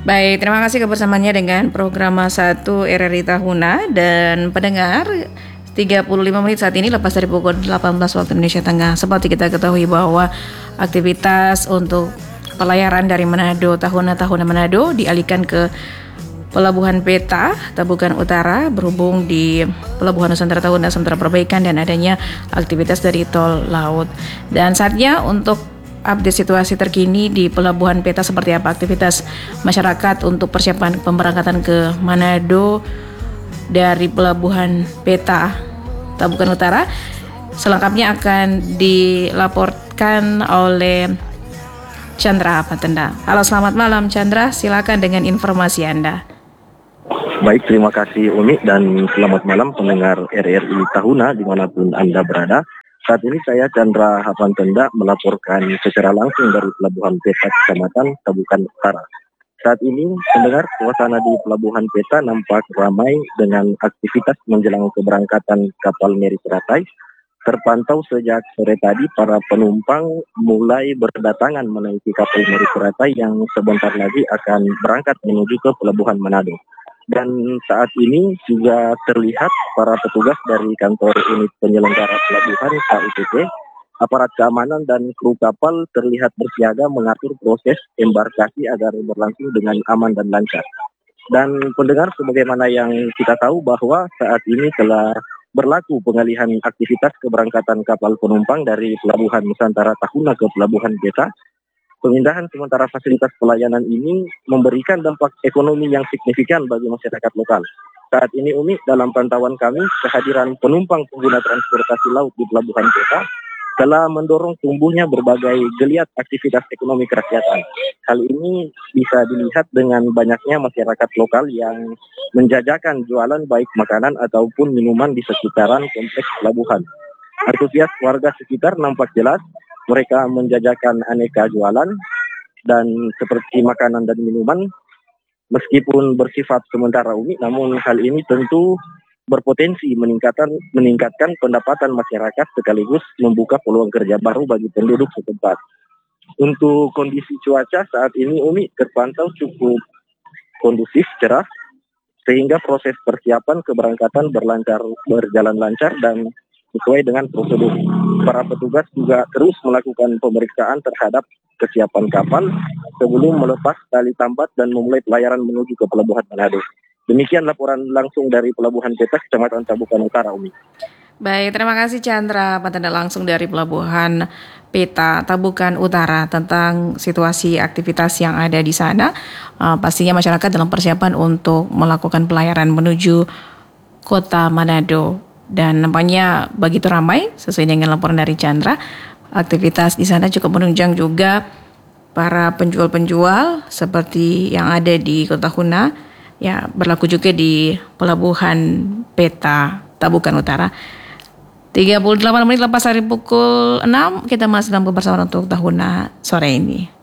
Baik, terima kasih kebersamaannya dengan program 1 RRI Tahuna dan pendengar 35 menit saat ini lepas dari pukul 18 waktu Indonesia Tengah. Seperti kita ketahui bahwa aktivitas untuk pelayaran dari Manado, Tahuna Manado dialihkan ke Pelabuhan Peta, Tabukan Utara berhubung di Pelabuhan Nusantara Tahuna sementara perbaikan dan adanya aktivitas dari tol laut. Dan saatnya untuk update situasi terkini di Pelabuhan Peta seperti apa aktivitas masyarakat untuk persiapan pemberangkatan ke Manado dari Pelabuhan Peta Tabukan Utara. Selengkapnya akan dilaporkan oleh Chandra Patenda. Halo, selamat malam Chandra, silakan dengan informasi Anda. Baik, terima kasih Umi dan selamat malam pendengar RRI Tahuna dimanapun Anda berada. Saat ini saya Chandra Hapantenda melaporkan secara langsung dari Pelabuhan Peta Kecamatan Tabukan Utara. Saat ini pendengar suasana di Pelabuhan Peta nampak ramai dengan aktivitas menjelang keberangkatan kapal Mary Suratai. Terpantau sejak sore tadi para penumpang mulai berdatangan menaiki kapal Mary Suratai yang sebentar lagi akan berangkat menuju ke Pelabuhan Manado. Dan saat ini juga terlihat para petugas dari kantor unit penyelenggara pelabuhan KUPP, aparat keamanan dan kru kapal terlihat bersiaga mengatur proses embarkasi agar berlangsung dengan aman dan lancar. Dan pendengar, sebagaimana yang kita tahu bahwa saat ini telah berlaku pengalihan aktivitas keberangkatan kapal penumpang dari Pelabuhan Nusantara Tahuna ke Pelabuhan Peta. Pemindahan sementara fasilitas pelayanan ini memberikan dampak ekonomi yang signifikan bagi masyarakat lokal. Saat ini Umi, dalam pantauan kami, kehadiran penumpang pengguna transportasi laut di Pelabuhan Peta telah mendorong tumbuhnya berbagai geliat aktivitas ekonomi kerakyatan. Hal ini bisa dilihat dengan banyaknya masyarakat lokal yang menjajakan jualan baik makanan ataupun minuman di sekitaran kompleks pelabuhan. Antusias warga sekitar nampak jelas. Mereka menjajakan aneka jualan dan seperti makanan dan minuman meskipun bersifat sementara Umi, namun hal ini tentu berpotensi meningkatkan pendapatan masyarakat sekaligus membuka peluang kerja baru bagi penduduk setempat. Untuk kondisi cuaca saat ini Umi terpantau cukup kondusif, cerah, sehingga proses persiapan keberangkatan berjalan lancar dan sesuai dengan prosedur. Para petugas juga terus melakukan pemeriksaan terhadap kesiapan kapal sebelum melepas tali tambat dan memulai pelayaran menuju ke Pelabuhan Manado. Demikian laporan langsung dari Pelabuhan Peta Kecamatan Tabukan Utara, Umi. Baik, terima kasih Chandra Patenda langsung dari Pelabuhan Peta Tabukan Utara tentang situasi aktivitas yang ada di sana. Pastinya masyarakat dalam persiapan untuk melakukan pelayaran menuju Kota Manado. Dan nampaknya begitu ramai sesuai dengan laporan dari Chandra. Aktivitas di sana cukup menunjang juga para penjual-penjual seperti yang ada di Kota Huna. Ya, berlaku juga di Pelabuhan Peta Tabukan Utara. 38 menit lepas dari pukul 6, kita masih dalam kebersamaan untuk Tahuna sore ini.